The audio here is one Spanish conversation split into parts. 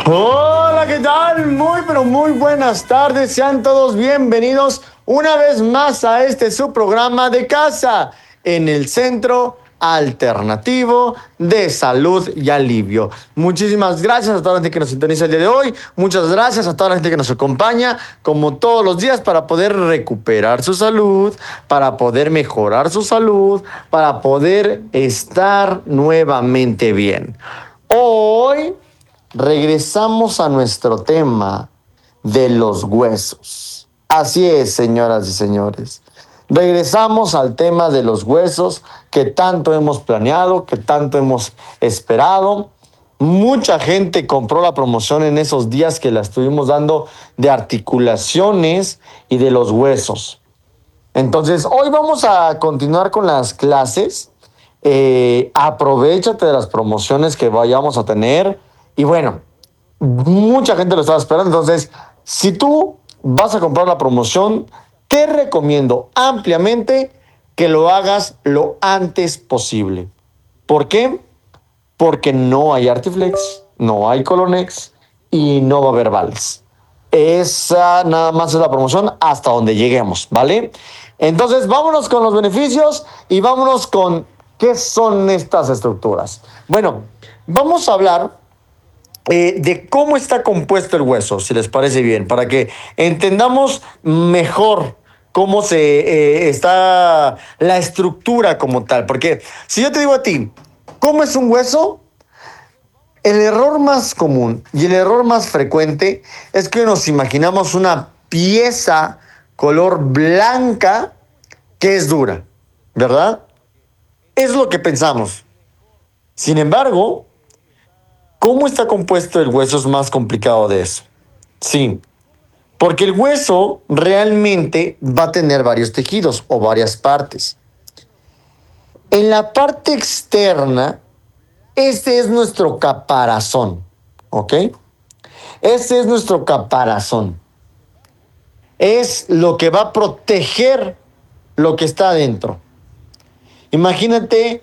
Hola, ¿qué tal? Muy, pero muy buenas tardes. Sean todos bienvenidos una vez más a su programa de casa en el Centro Alternativo de Salud y Alivio. Muchísimas gracias a toda la gente que nos sintoniza el día de hoy. Muchas gracias a toda la gente que nos acompaña como todos los días para poder recuperar su salud, para poder mejorar su salud, para poder estar nuevamente bien. Hoy regresamos a nuestro tema de los huesos. Así es, señoras y señores. Regresamos al tema de los huesos que tanto hemos planeado, que tanto hemos esperado. Mucha gente compró la promoción en esos días que la estuvimos dando de articulaciones y de los huesos. Entonces, hoy vamos a continuar con las clases. Aprovéchate de las promociones que vayamos a tener. Y bueno, mucha gente lo estaba esperando. Entonces, si tú vas a comprar la promoción, te recomiendo ampliamente que lo hagas lo antes posible. ¿Por qué? Porque no hay Artiflex, no hay Colonex y no va a haber Vals. Esa nada más es la promoción hasta donde lleguemos, ¿vale? Entonces, vámonos con los beneficios y vámonos con qué son estas estructuras. Bueno, vamos a hablar de cómo está compuesto el hueso, si les parece bien, para que entendamos mejor cómo está la estructura como tal. Porque si yo te digo a ti, ¿cómo es un hueso? El error más común y el error más frecuente es que nos imaginamos una pieza color blanca que es dura, ¿verdad? Es lo que pensamos. Sin embargo, ¿cómo está compuesto el hueso es más complicado de eso? Sí, porque el hueso realmente va a tener varios tejidos o varias partes. En la parte externa, este es nuestro caparazón, ¿ok? Este es nuestro caparazón. Es lo que va a proteger lo que está adentro. Imagínate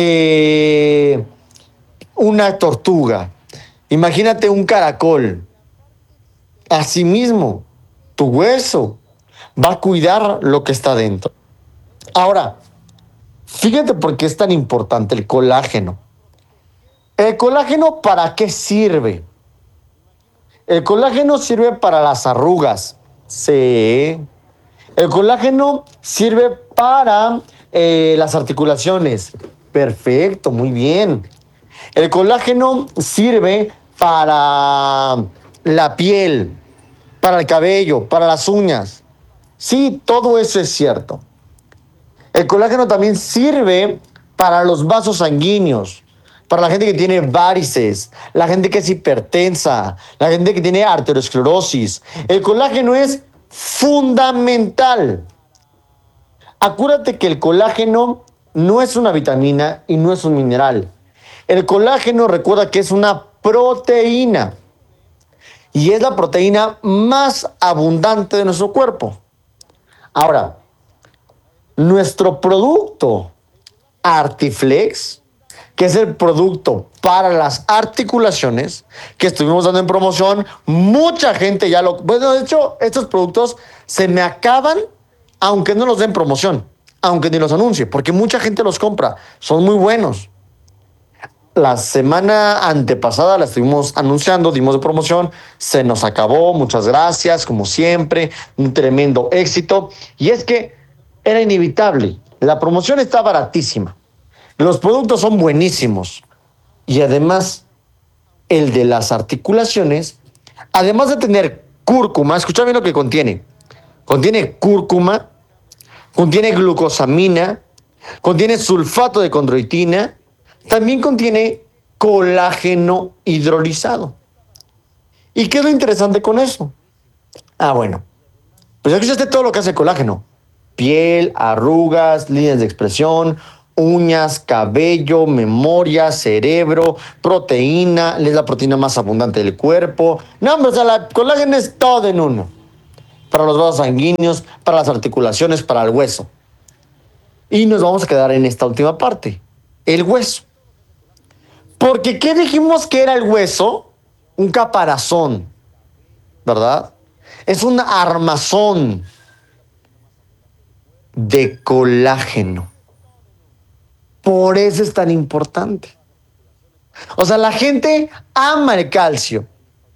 una tortuga. Imagínate un caracol. Asimismo, tu hueso va a cuidar lo que está dentro. Ahora, fíjate por qué es tan importante el colágeno. ¿El colágeno para qué sirve? El colágeno sirve para las arrugas. Sí. El colágeno sirve para las articulaciones. Perfecto, muy bien. El colágeno sirve para la piel, para el cabello, para las uñas. Sí, todo eso es cierto. El colágeno también sirve para los vasos sanguíneos, para la gente que tiene varices, la gente que es hipertensa, la gente que tiene arteriosclerosis. El colágeno es fundamental. Acuérdate que el colágeno no es una vitamina y no es un mineral. El colágeno, recuerda que es una proteína y es la proteína más abundante de nuestro cuerpo. Ahora, nuestro producto Artiflex, que es el producto para las articulaciones que estuvimos dando en promoción, mucha gente ya lo... Bueno, de hecho, estos productos se me acaban aunque no los den promoción, aunque ni los anuncie, porque mucha gente los compra, son muy buenos. La semana antepasada la estuvimos anunciando, dimos de promoción, se nos acabó, muchas gracias, como siempre, un tremendo éxito. Y es que era inevitable, la promoción está baratísima, los productos son buenísimos y además el de las articulaciones, además de tener cúrcuma, escucha bien lo que contiene cúrcuma, contiene glucosamina, contiene sulfato de condroitina, también contiene colágeno hidrolizado. ¿Y qué es lo interesante con eso? Bueno, pues ya escuchaste todo lo que hace el colágeno. Piel, arrugas, líneas de expresión, uñas, cabello, memoria, cerebro, proteína, es la proteína más abundante del cuerpo. No, hombre, o sea, el colágeno es todo en uno. Para los vasos sanguíneos, para las articulaciones, para el hueso. Y nos vamos a quedar en esta última parte, el hueso. Porque ¿qué dijimos que era el hueso? un caparazón, ¿verdad? Es un armazón de colágeno. Por eso es tan importante. O sea, la gente ama el calcio,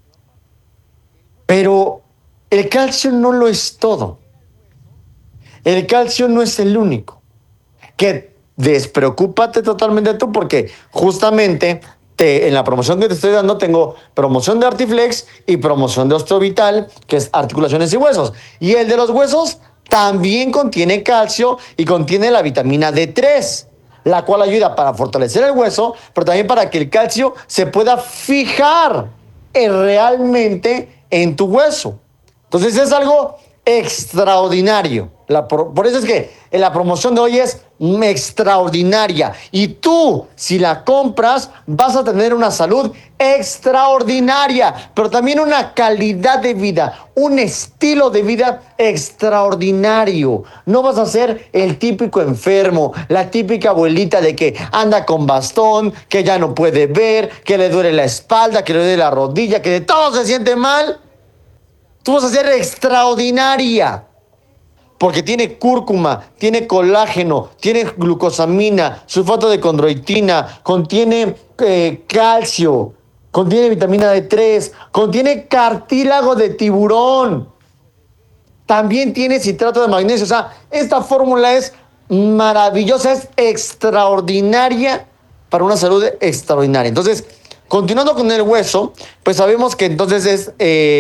pero el calcio no lo es todo. El calcio no es el único. Que despreocúpate totalmente tú porque justamente en la promoción que te estoy dando tengo promoción de Artiflex y promoción de Osteovital, que es articulaciones y huesos. Y el de los huesos también contiene calcio y contiene la vitamina D3, la cual ayuda para fortalecer el hueso, pero también para que el calcio se pueda fijar realmente en tu hueso. Entonces es algo extraordinario. Por eso es que la promoción de hoy es extraordinaria. Y tú, si la compras, vas a tener una salud extraordinaria, pero también una calidad de vida, un estilo de vida extraordinario. No vas a ser el típico enfermo, la típica abuelita de que anda con bastón, que ya no puede ver, que le duele la espalda, que le duele la rodilla, que de todo se siente mal. Tú vas a ser extraordinaria. Porque tiene cúrcuma, tiene colágeno, tiene glucosamina, sulfato de condroitina, contiene calcio, contiene vitamina D3, contiene cartílago de tiburón. También tiene citrato de magnesio. O sea, esta fórmula es maravillosa, es extraordinaria para una salud extraordinaria. Entonces, continuando con el hueso, pues sabemos que entonces es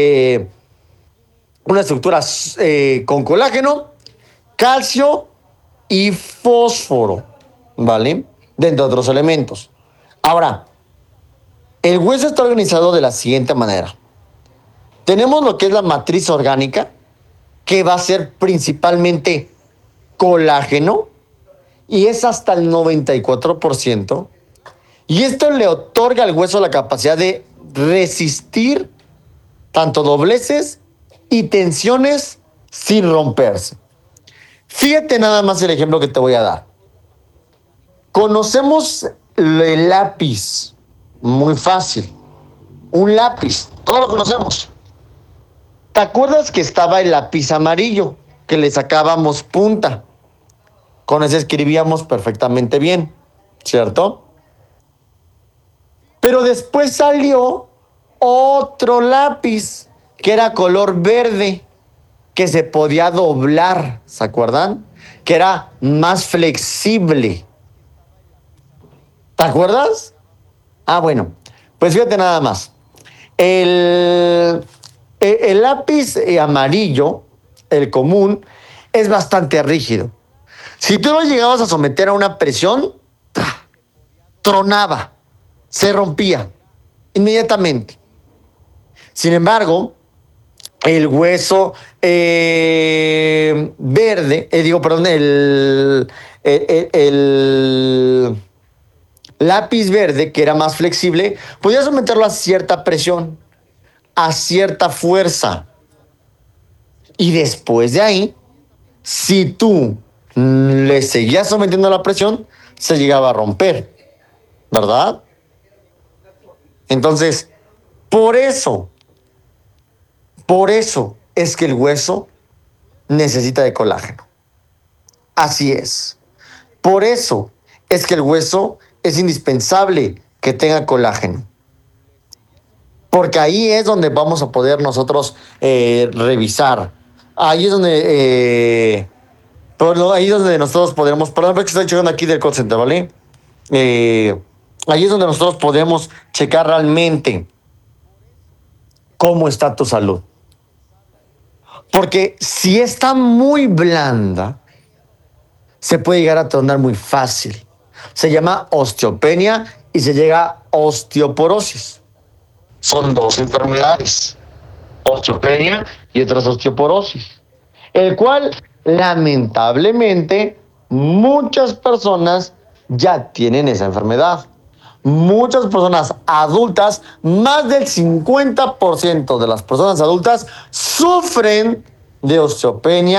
una estructura con colágeno, calcio y fósforo, ¿vale? Dentro de otros elementos. Ahora, el hueso está organizado de la siguiente manera. Tenemos lo que es la matriz orgánica, que va a ser principalmente colágeno, y es hasta el 94%. Y esto le otorga al hueso la capacidad de resistir tanto dobleces y tensiones sin romperse. Fíjate nada más el ejemplo que te voy a dar. Conocemos el lápiz, muy fácil. Un lápiz, todos lo conocemos. ¿Te acuerdas que estaba el lápiz amarillo, que le sacábamos punta? Con ese escribíamos perfectamente bien, ¿cierto? Pero después salió otro lápiz, que era color verde, que se podía doblar, ¿se acuerdan? Que era más flexible. ¿Te acuerdas? Ah, bueno, pues fíjate nada más. El lápiz amarillo, el común, es bastante rígido. Si tú lo llegabas a someter a una presión, tronaba, se rompía inmediatamente. Sin embargo, el hueso verde, el lápiz verde, que era más flexible, podía someterlo a cierta presión, a cierta fuerza. Y después de ahí, si tú le seguías sometiendo la presión, se llegaba a romper, ¿verdad? Entonces, por eso es que el hueso necesita de colágeno. Así es. Por eso es que el hueso es indispensable que tenga colágeno. Porque ahí es donde vamos a poder nosotros revisar. Ahí es donde nosotros podremos, perdón, porque estoy llegando aquí del call center, ¿vale? Ahí es donde nosotros podemos checar realmente cómo está tu salud. Porque si está muy blanda, se puede llegar a tornar muy fácil. Se llama osteopenia y se llega a osteoporosis. Son dos enfermedades, osteopenia y otras osteoporosis, el cual lamentablemente muchas personas ya tienen esa enfermedad. Muchas personas adultas, más del 50% de las personas adultas sufren de osteopenia